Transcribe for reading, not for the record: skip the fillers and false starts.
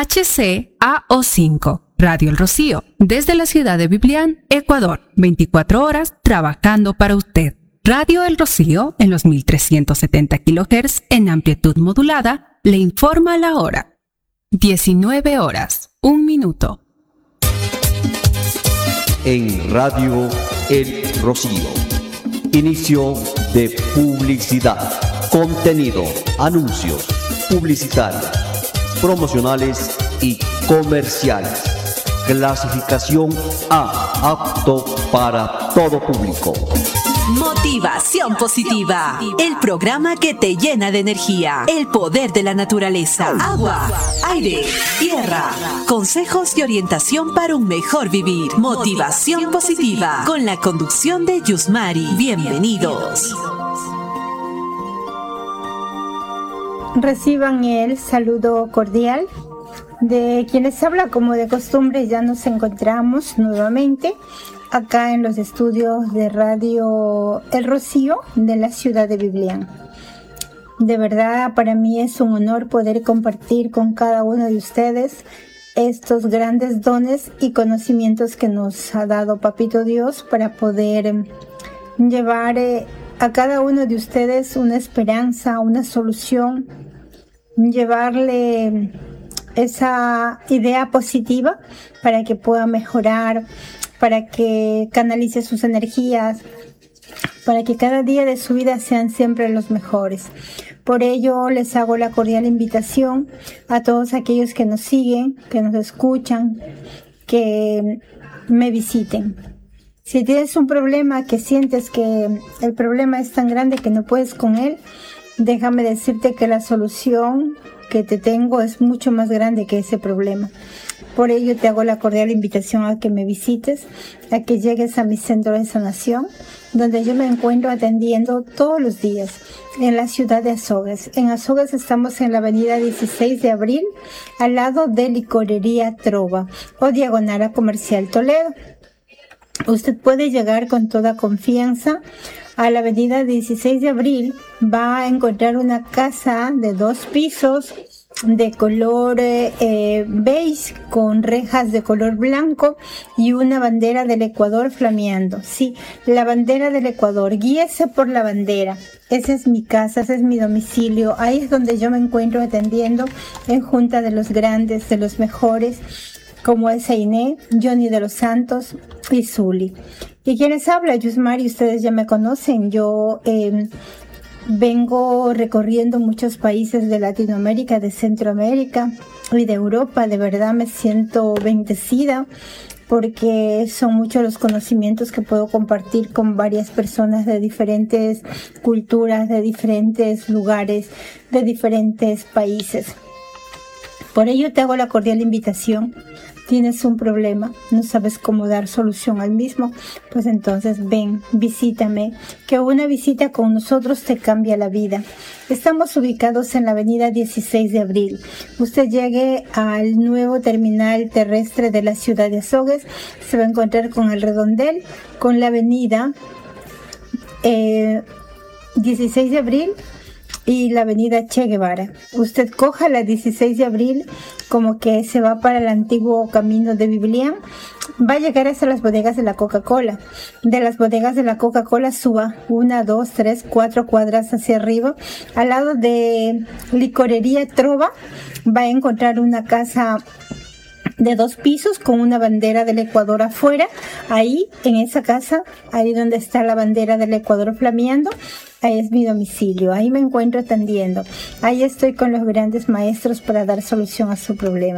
HCAO5, Radio El Rocío, desde la ciudad de Biblián, Ecuador, 24 horas trabajando para usted. Radio El Rocío, en los 1370 kHz en amplitud modulada, le informa la hora. 19 horas, 1 minuto. En Radio El Rocío, inicio de publicidad, contenido, anuncios, publicitarios, promocionales y comerciales. Clasificación A, apto para todo público. Motivación Positiva, el programa que te llena de energía, el poder de la naturaleza, agua, aire, tierra, consejos y orientación para un mejor vivir. Motivación Positiva, con la conducción de Yusmari. Bienvenidos. Reciban el saludo cordial de quienes habla. Como de costumbre, ya nos encontramos nuevamente acá en los estudios de Radio El Rocío de la ciudad de Biblián. De verdad, para mí es un honor poder compartir con cada uno de ustedes estos grandes dones y conocimientos que nos ha dado Papito Dios para poder llevar a cada uno de ustedes una esperanza, una solución, llevarle esa idea positiva para que pueda mejorar, para que canalice sus energías, para que cada día de su vida sean siempre los mejores. Por ello les hago la cordial invitación a todos aquellos que nos siguen, que nos escuchan, que me visiten. Si tienes un problema que sientes que el problema es tan grande que no puedes con él, déjame decirte que la solución que te tengo es mucho más grande que ese problema. Por ello te hago la cordial invitación a que me visites, a que llegues a mi centro de sanación, donde yo me encuentro atendiendo todos los días en la ciudad de Azogues. En Azogues estamos en la avenida 16 de abril, al lado de Licorería Trova o diagonal a Comercial Toledo. Usted puede llegar con toda confianza a la avenida 16 de abril. Va a encontrar una casa de 2 pisos de color beige con rejas de color blanco y una bandera del Ecuador flameando. Sí, la bandera del Ecuador. Guíese por la bandera. Esa es mi casa, ese es mi domicilio. Ahí es donde yo me encuentro atendiendo en junta de los grandes, de los mejores, como es Ainé, Johnny de los Santos y Zuli. ¿Y quiénes habla? Yusmari, ustedes ya me conocen. Yo vengo recorriendo muchos países de Latinoamérica, de Centroamérica y de Europa. De verdad me siento bendecida porque son muchos los conocimientos que puedo compartir con varias personas de diferentes culturas, de diferentes lugares, de diferentes países. Por ello te hago la cordial invitación. ¿Tienes un problema? ¿No sabes cómo dar solución al mismo? Pues entonces ven, visítame, que una visita con nosotros te cambia la vida. Estamos ubicados en la avenida 16 de abril. Usted llegue al nuevo terminal terrestre de la ciudad de Azogues, se va a encontrar con el redondel, con la avenida 16 de abril y la avenida Che Guevara. Usted coja la 16 de abril como que se va para el antiguo camino de Biblián. Va a llegar hasta las bodegas de la Coca-Cola. De las bodegas de la Coca-Cola suba 1, 2, 3, 4 cuadras hacia arriba. Al lado de Licorería Trova va a encontrar una casa de 2 pisos con una bandera del Ecuador afuera. Ahí, en esa casa, ahí donde está la bandera del Ecuador flameando, ahí es mi domicilio. Ahí me encuentro atendiendo. Ahí estoy con los grandes maestros para dar solución a su problema.